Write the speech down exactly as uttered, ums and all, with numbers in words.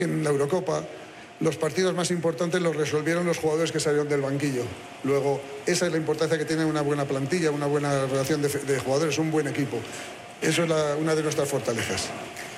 En la Eurocopa, los partidos más importantes los resolvieron los jugadores que salieron del banquillo. Luego, esa es la importancia que tiene una buena plantilla, una buena relación de, de jugadores, un buen equipo. Eso es la, una de nuestras fortalezas.